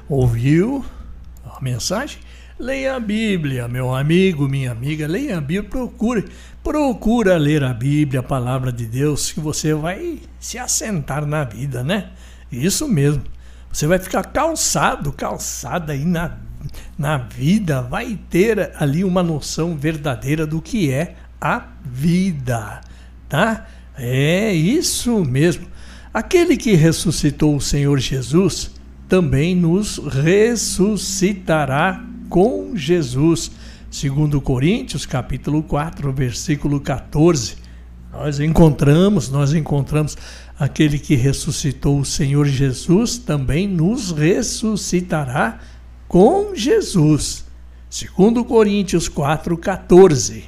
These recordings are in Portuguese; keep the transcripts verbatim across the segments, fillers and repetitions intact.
Ouviu a mensagem? Leia a Bíblia, meu amigo, minha amiga, leia a Bíblia, procure, procura ler a Bíblia, a palavra de Deus, que você vai se assentar na vida, né? Isso mesmo, você vai ficar calçado, calçada aí na, na vida, vai ter ali uma noção verdadeira do que é a vida, tá? É isso mesmo. Aquele que ressuscitou o Senhor Jesus também nos ressuscitará com Jesus. Segundo Coríntios, capítulo quatro, versículo quatorze. Nós encontramos, nós encontramos aquele que ressuscitou o Senhor Jesus também nos ressuscitará com Jesus. Segundo Coríntios quatro, quatorze.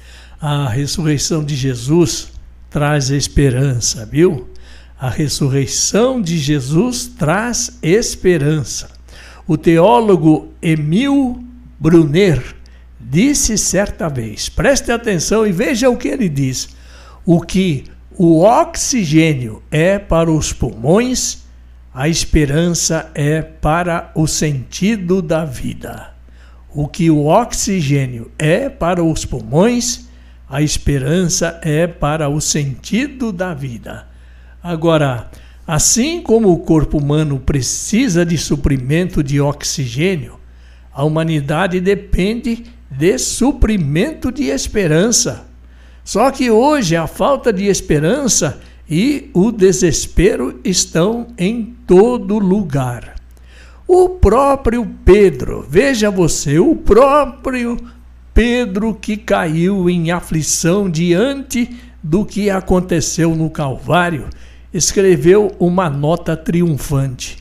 A ressurreição de Jesus traz esperança, viu? A ressurreição de Jesus traz esperança. O teólogo Emil Brunner disse certa vez, preste atenção e veja o que ele diz: o que o oxigênio é para os pulmões, a esperança é para o sentido da vida. O que o oxigênio é para os pulmões, a esperança é para o sentido da vida. Agora, assim como o corpo humano precisa de suprimento de oxigênio, a humanidade depende de suprimento de esperança. Só que hoje a falta de esperança e o desespero estão em todo lugar. O próprio Pedro, veja você, o próprio Pedro que caiu em aflição diante do que aconteceu no Calvário, escreveu uma nota triunfante.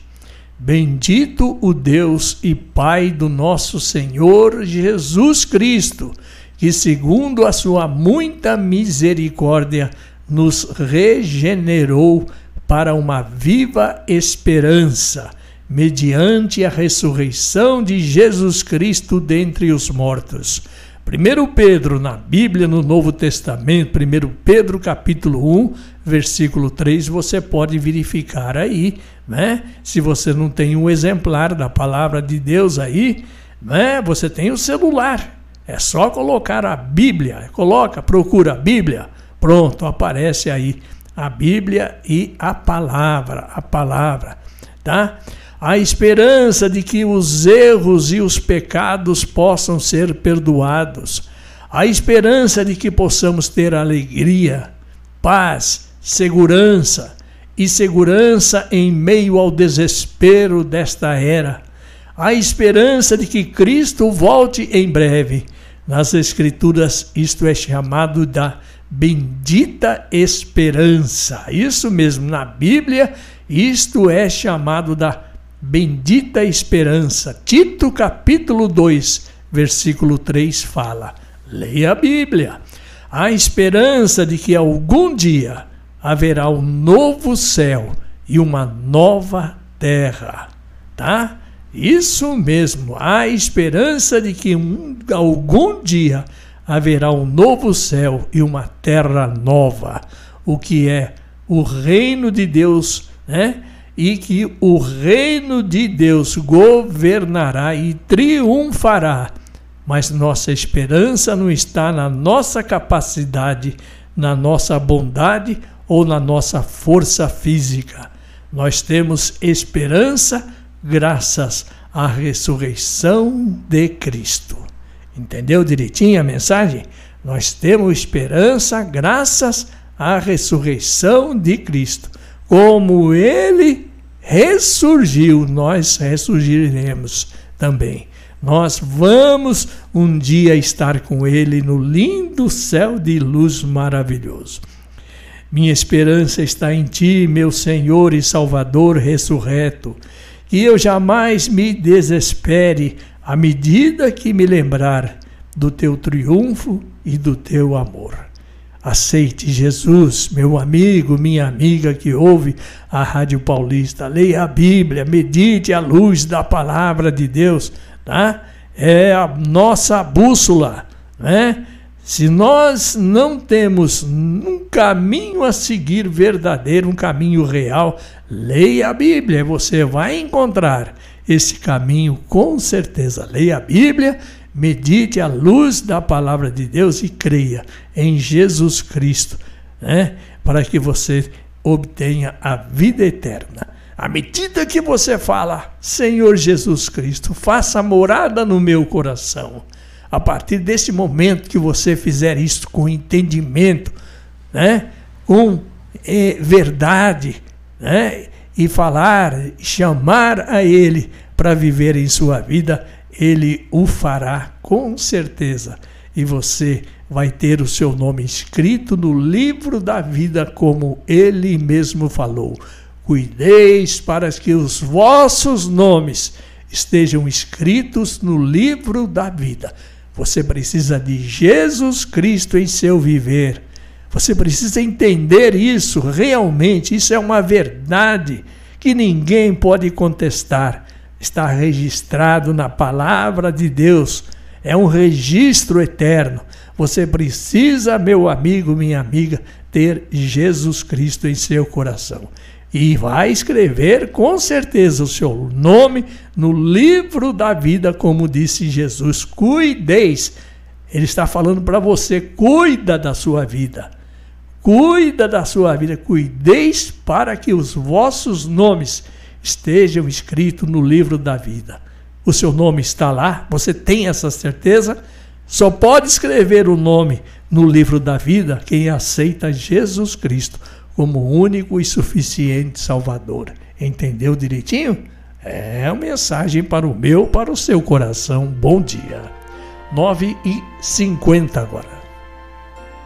Bendito o Deus e Pai do nosso Senhor Jesus Cristo, que segundo a sua muita misericórdia nos regenerou para uma viva esperança, mediante a ressurreição de Jesus Cristo dentre os mortos. Primeiro Pedro, na Bíblia, no Novo Testamento, Primeiro Pedro, capítulo um, versículo três, você pode verificar aí, né? Se você não tem um exemplar da palavra de Deus aí, né? Você tem o celular, é só colocar a Bíblia, coloca, procura a Bíblia, pronto, aparece aí a Bíblia e a palavra, a palavra, tá? A esperança de que os erros e os pecados possam ser perdoados. A esperança de que possamos ter alegria, paz, segurança e segurança em meio ao desespero desta era. A esperança de que Cristo volte em breve. Nas Escrituras, isto é chamado da bendita esperança. Isso mesmo, na Bíblia, isto é chamado da bendita esperança. Tito capítulo dois, versículo três fala, leia a Bíblia. A esperança de que algum dia haverá um novo céu e uma nova terra, tá? Isso mesmo, a esperança de que um, algum dia haverá um novo céu e uma terra nova, o que é o reino de Deus, né? E que o reino de Deus governará e triunfará. Mas nossa esperança não está na nossa capacidade, na nossa bondade ou na nossa força física. Nós temos esperança graças à ressurreição de Cristo. Entendeu direitinho a mensagem? Nós temos esperança graças à ressurreição de Cristo. Como Ele ressurgiu, nós ressurgiremos também. Nós vamos um dia estar com Ele no lindo céu de luz maravilhoso. Minha esperança está em Ti, meu Senhor e Salvador ressurreto, que eu jamais me desespere à medida que me lembrar do Teu triunfo e do Teu amor. Aceite Jesus, meu amigo, minha amiga que ouve a Rádio Paulista. Leia a Bíblia, medite à luz da palavra de Deus, tá? É a nossa bússola, né? Se nós não temos um caminho a seguir verdadeiro, um caminho real, leia a Bíblia, você vai encontrar esse caminho com certeza. Leia a Bíblia, medite à luz da palavra de Deus e creia em Jesus Cristo, né? Para que você obtenha a vida eterna. À medida que você fala, Senhor Jesus Cristo, faça morada no meu coração. A partir desse momento que você fizer isso com entendimento, né? Com é, verdade, né? E falar, chamar a Ele para viver em sua vida, Ele o fará com certeza. E você vai ter o seu nome escrito no livro da vida, como Ele mesmo falou. Cuideis para que os vossos nomes estejam escritos no livro da vida. Você precisa de Jesus Cristo em seu viver. Você precisa entender isso realmente. Isso é uma verdade que ninguém pode contestar. Está registrado na palavra de Deus. É um registro eterno. Você precisa, meu amigo, minha amiga, ter Jesus Cristo em seu coração. E vai escrever com certeza o seu nome no livro da vida, como disse Jesus. Cuideis. Ele está falando para você, cuida da sua vida. Cuida da sua vida. Cuideis para que os vossos nomes estejam escritos no livro da vida. O seu nome está lá? Você tem essa certeza? Só pode escrever o nome no livro da vida quem aceita Jesus Cristo como único e suficiente Salvador. Entendeu direitinho? É uma mensagem para o meu, para o seu coração. Bom dia. nove e cinquenta agora.